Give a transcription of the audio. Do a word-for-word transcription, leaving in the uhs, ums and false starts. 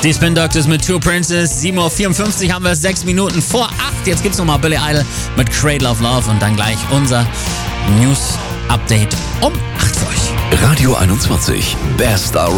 Die Spin Doctors mit Two Princes. sieben Uhr vierundfünfzig haben wir es, sechs Minuten vor acht. Jetzt gibt's nochmal Billy Idol mit Cradle of Love und dann gleich unser News-Update um acht für euch. Radio einundzwanzig, Best